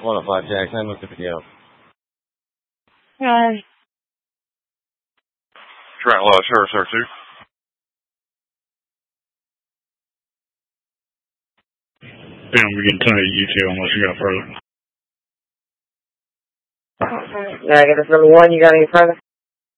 105 Jackson, what's the video? Hi. Trent Law, sir, too. We can tell you two unless you got further. Negative number 1, you got any further?